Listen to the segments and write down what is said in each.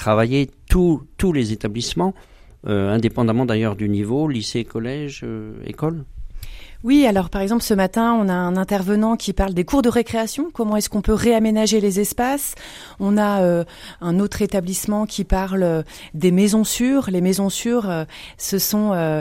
travailler tous les établissements, indépendamment d'ailleurs du niveau, lycée, collège, école? Oui, alors par exemple ce matin, on a un intervenant qui parle des cours de récréation, comment est-ce qu'on peut réaménager les espaces. On a un autre établissement qui parle des maisons sûres. Les maisons sûres, ce sont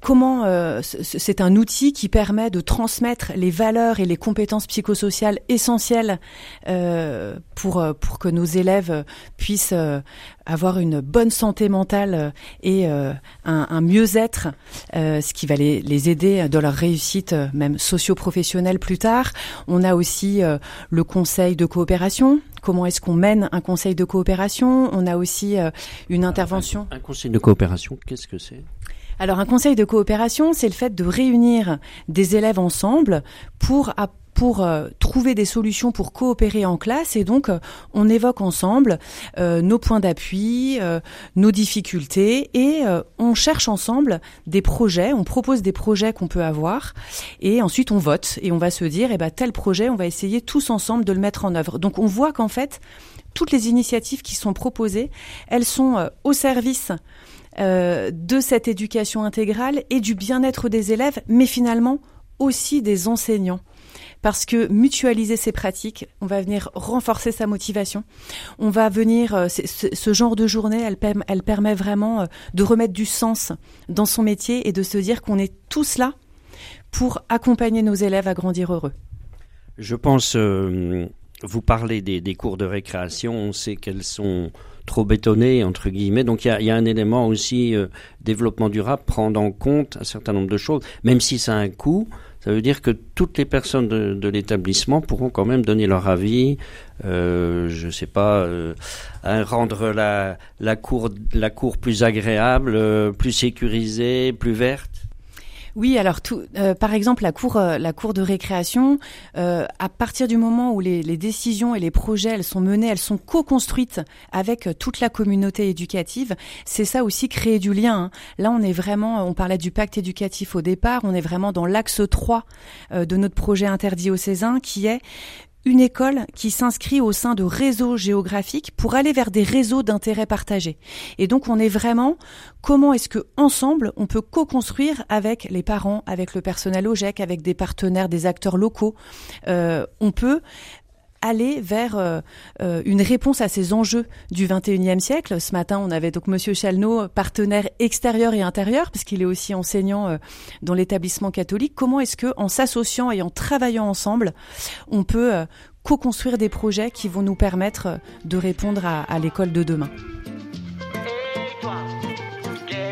c'est un outil qui permet de transmettre les valeurs et les compétences psychosociales essentielles pour que nos élèves puissent avoir une bonne santé mentale et un mieux-être, ce qui va les aider dans leur réussite même socio-professionnelle plus tard. On a aussi le conseil de coopération. Comment est-ce qu'on mène un conseil de coopération? On a aussi une intervention. Un conseil de coopération, qu'est-ce que c'est? Alors un conseil de coopération, c'est le fait de réunir des élèves ensemble pour trouver des solutions pour coopérer en classe, et donc on évoque ensemble nos points d'appui, nos difficultés, et on cherche ensemble des projets, on propose des projets qu'on peut avoir, et ensuite on vote et on va se dire tel projet, on va essayer tous ensemble de le mettre en œuvre. Donc on voit qu'en fait toutes les initiatives qui sont proposées, elles sont au service de cette éducation intégrale et du bien-être des élèves, mais finalement aussi des enseignants. Parce que mutualiser ces pratiques, on va venir renforcer sa motivation. On va venir, ce genre de journée, elle permet vraiment de remettre du sens dans son métier et de se dire qu'on est tous là pour accompagner nos élèves à grandir heureux. Je pense, vous parlez des cours de récréation, on sait qu'elles sont trop bétonnées, entre guillemets. Donc il y a un élément aussi, développement durable, prendre en compte un certain nombre de choses, même si ça a un coût. Ça veut dire que toutes les personnes de l'établissement pourront quand même donner leur avis, je sais pas, rendre la cour plus agréable, plus sécurisée, plus verte. Oui, alors par exemple la cour de récréation, à partir du moment où les décisions et les projets elles sont menés, elles sont co-construites avec toute la communauté éducative, c'est ça aussi, créer du lien. Hein. Là on parlait du pacte éducatif au départ, on est vraiment dans l'axe 3 de notre projet interdit aux Cézannes, qui est une école qui s'inscrit au sein de réseaux géographiques pour aller vers des réseaux d'intérêts partagés. Et donc on est vraiment, comment est-ce que ensemble on peut co-construire avec les parents, avec le personnel OGEC, avec des partenaires, des acteurs locaux. On peut aller vers une réponse à ces enjeux du 21e siècle. Ce matin, on avait donc Monsieur Chalneau, partenaire extérieur et intérieur, parce qu'il est aussi enseignant dans l'établissement catholique. Comment est-ce que, en s'associant et en travaillant ensemble, on peut co-construire des projets qui vont nous permettre de répondre à l'école de demain?